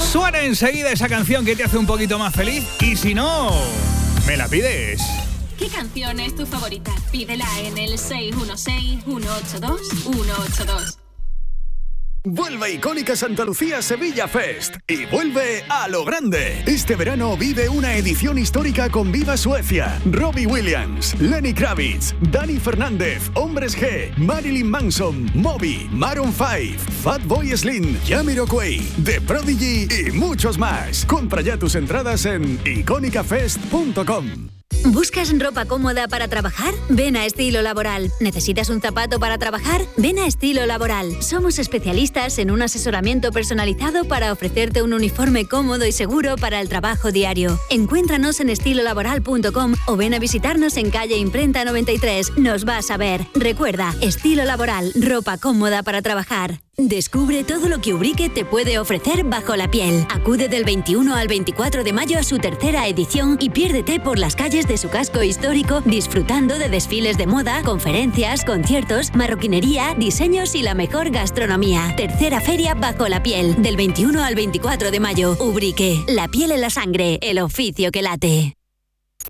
Suena enseguida esa canción que te hace un poquito más feliz y si no, me la pides. ¿Qué canción es tu favorita? Pídela en el 616-182-182. Vuelve Icónica Santa Lucía Sevilla Fest y vuelve a lo grande. Este verano vive una edición histórica con Viva Suecia, Robbie Williams, Lenny Kravitz, Dani Fernández, Hombres G, Marilyn Manson, Moby, Maroon 5, Fatboy Slim, Jamiroquai, The Prodigy y muchos más. Compra ya tus entradas en icónicafest.com. ¿Buscas ropa cómoda para trabajar? Ven a Estilo Laboral. ¿Necesitas un zapato para trabajar? Ven a Estilo Laboral. Somos especialistas en un asesoramiento personalizado para ofrecerte un uniforme cómodo y seguro para el trabajo diario. Encuéntranos en estilolaboral.com o ven a visitarnos en calle Imprenta 93. Nos vas a ver. Recuerda, Estilo Laboral, ropa cómoda para trabajar. Descubre todo lo que Ubrique te puede ofrecer bajo la piel. Acude del 21 al 24 de mayo a su tercera edición y piérdete por las calles de su casco histórico disfrutando de desfiles de moda, conferencias, conciertos, marroquinería, diseños y la mejor gastronomía. Tercera feria bajo la piel, del 21 al 24 de mayo. Ubrique, la piel en la sangre, el oficio que late.